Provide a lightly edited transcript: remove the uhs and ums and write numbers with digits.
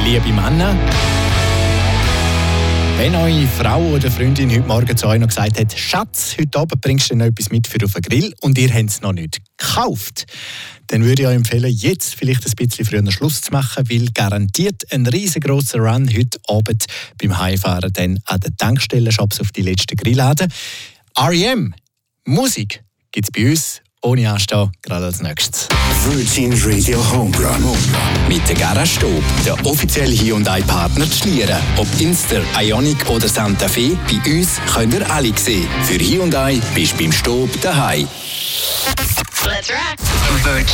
liebe Männer. Wenn eure Frau oder Freundin heute Morgen zu euch noch gesagt hat, Schatz, heute Abend bringst du noch etwas mit für auf den Grill und ihr habt es noch nicht gekauft, dann würde ich euch empfehlen, jetzt vielleicht ein bisschen früher Schluss zu machen, weil garantiert ein riesengroßer Run heute Abend beim Heimfahren dann an den Tankstellenshops auf die letzten Grillläden. R.E.M. Musik gibt es bei uns ohne Anstehen gerade als nächstes. Virgin Radio Homerun. Mit der Garage Stob, der offizielle Hyundai-Partner zu Schlieren. Ob Inster, Ioniq oder Santa Fe, bei uns könnt ihr alle sehen. Für Hyundai bist du beim Stob daheim. Let's rock. Virgin.